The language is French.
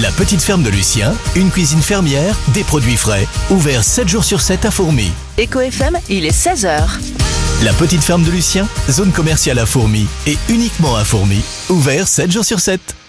La petite ferme de Lucien, une cuisine fermière, des produits frais, ouvert 7 jours sur 7 à Fourmies. Éco FM, il est 16h. La petite ferme de Lucien, zone commerciale à Fourmies et uniquement à Fourmies, ouvert 7 jours sur 7.